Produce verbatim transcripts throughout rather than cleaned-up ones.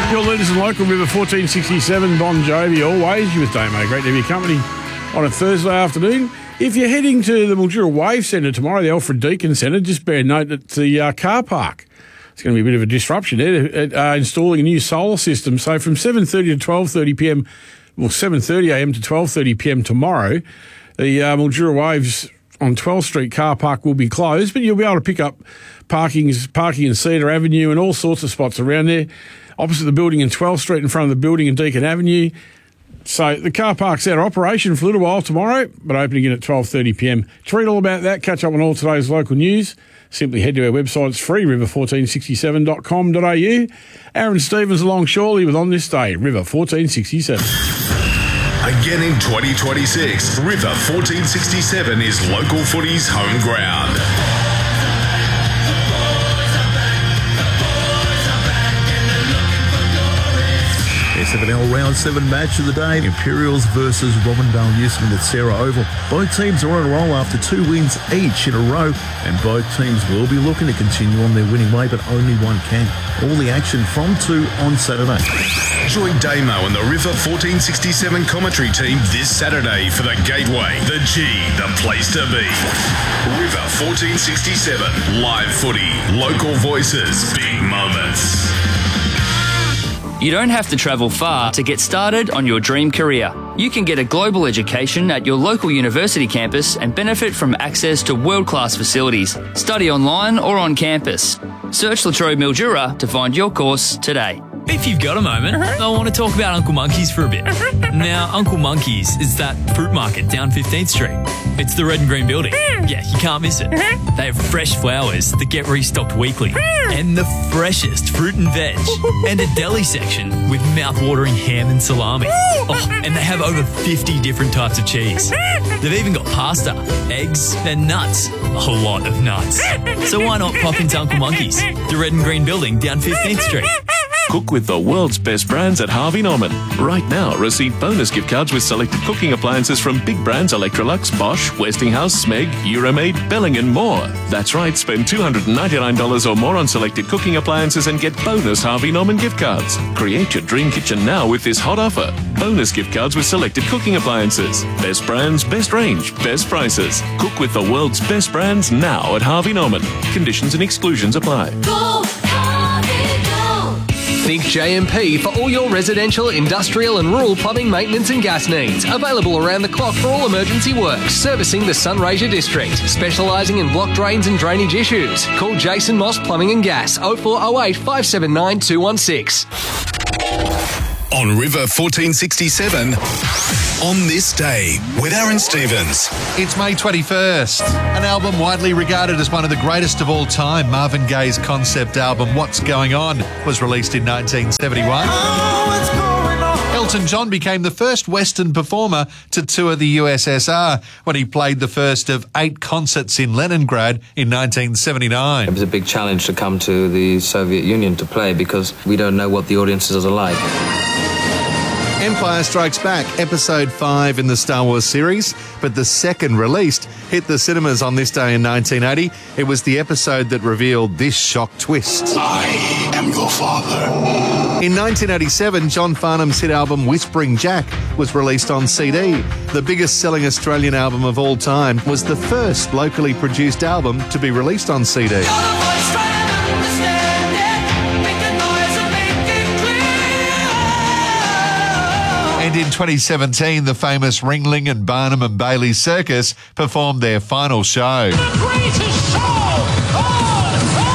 Your leaders in local River fourteen sixty-seven, Bon Jovi, always. You with Damo. Great to have your company on a Thursday afternoon. If you're heading to the Mildura Wave Centre tomorrow, the Alfred Deakin Centre, just bear note that the uh, car park, it's going to be a bit of a disruption there, uh, installing a new solar system. So from seven thirty to twelve thirty p m, well, seven thirty a m to twelve thirty p m tomorrow, the uh, Mildura Waves on twelfth Street car park will be closed, but you'll be able to pick up parking, parking in Cedar Avenue and all sorts of spots around there, opposite the building in twelfth Street, in front of the building in Deakin Avenue. So the car park's out of operation for a little while tomorrow, but opening again at twelve thirty p m. To read all about that, catch up on all today's local news, simply head to our website. It's free, river fourteen sixty-seven dot com dot a u. Aaron Stevens along Shorley with On This Day, River fourteen sixty-seven. Again in twenty twenty-six, River fourteen sixty-seven is local footy's home ground. S F N L Round seven match of the day, Imperials versus Robinvale Newsman at Sarah Oval. Both teams are on a roll after two wins each in a row, and both teams will be looking to continue on their winning way, but only one can. All the action from two on Saturday. Join Damo and the River fourteen sixty-seven commentary team this Saturday for the Gateway, the G, the place to be. River fourteen sixty-seven, live footy, local voices, big moments. You don't have to travel far to get started on your dream career. You can get a global education at your local university campus and benefit from access to world-class facilities. Study online or on campus. Search Latrobe Mildura to find your course today. If you've got a moment, I want to talk about Uncle Monkey's for a bit. Now, Uncle Monkey's is that fruit market down fifteenth Street. It's the red and green building. Yeah, you can't miss it. They have fresh flowers that get restocked weekly, and the freshest fruit and veg, and a deli section with mouth-watering ham and salami. Oh, and they have over fifty different types of cheese. They've even got pasta, eggs, and nuts. A lot of nuts. So why not pop into Uncle Monkey's, the red and green building down fifteenth Street? Cook with the world's best brands at Harvey Norman. Right now, receive bonus gift cards with selected cooking appliances from big brands Electrolux, Bosch, Westinghouse, Smeg, Euromaid, Belling and more. That's right, spend two hundred ninety-nine dollars or more on selected cooking appliances and get bonus Harvey Norman gift cards. Create your dream kitchen now with this hot offer. Bonus gift cards with selected cooking appliances. Best brands, best range, best prices. Cook with the world's best brands now at Harvey Norman. Conditions and exclusions apply. Go, Harvey, go. Think J M P for all your residential, industrial and rural plumbing maintenance and gas needs. Available around the clock for all emergency works. Servicing the Sunraysia District. Specialising in block drains and drainage issues. Call Jason Moss Plumbing and Gas oh four oh eight, five seven nine, two one six. On River fourteen sixty-seven, On This Day with Aaron Stevens. It's May twenty-first. An album widely regarded as one of the greatest of all time, Marvin Gaye's concept album What's Going On, was released in nineteen seventy-one. Elton John became the first Western performer to tour the U S S R when he played the first of eight concerts in Leningrad in nineteen seventy-nine. It was a big challenge to come to the Soviet Union to play because we don't know what the audiences are like. Empire Strikes Back, Episode five in the Star Wars series, but the second released hit the cinemas on this day in nineteen eighty. It was the episode that revealed this shock twist. I am your father. In nineteen eighty-seven, John Farnham's hit album Whispering Jack was released on C D. The biggest selling Australian album of all time was the first locally produced album to be released on C D. And in twenty seventeen, the famous Ringling and Barnum and Bailey Circus performed their final show. The greatest show on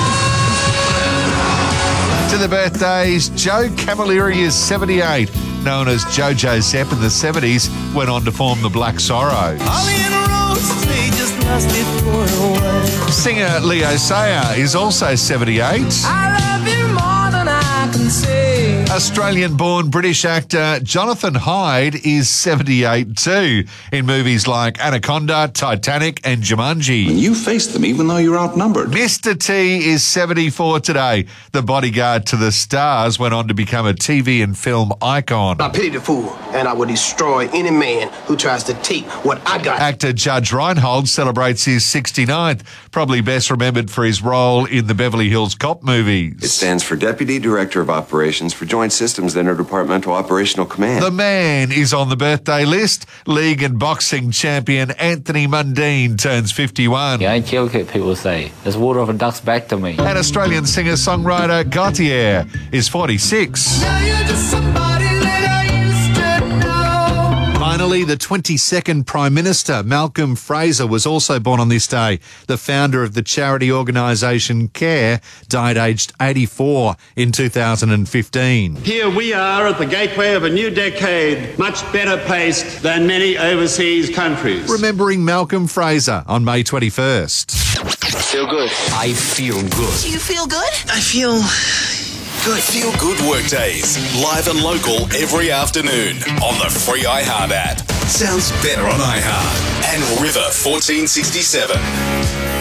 earth! To the birthdays, Joe Camilleri is seventy-eight, known as JoJo Sepp in the seventies, went on to form the Black Sorrow. Singer Leo Sayer is also seventy-eight. I love you more than I can say. Australian-born British actor Jonathan Hyde is seventy-eight too, in movies like Anaconda, Titanic and Jumanji. And you faced them even though you're outnumbered. Mister T is seventy-four today. The bodyguard to the stars went on to become a T V and film icon. I pity the fool, and I will destroy any man who tries to take what I got. Actor Judge Reinhold celebrates his sixty-ninth, probably best remembered for his role in the Beverly Hills Cop movies. It stands for Deputy Director of Operations for Joint Joint Systems, Interdepartmental Operational Command. The man is on the birthday list. League and boxing champion Anthony Mundine turns fifty-one. Yeah, I ain't care what people say. It's water off a duck's back to me. And Australian singer-songwriter Gautier is forty-six. Now you're just somebody that I used to know. Finally, the twenty-second Prime Minister, Malcolm Fraser, was also born on this day. The founder of the charity organisation CARE died aged eighty-four in two thousand fifteen. Here we are at the gateway of a new decade, much better placed than many overseas countries. Remembering Malcolm Fraser on May twenty-first. Feel good. I feel good. Do you feel good? I feel good. Feel Good Workdays, live and local every afternoon on the free iHeart app. Sounds better on iHeart and River fourteen sixty-seven.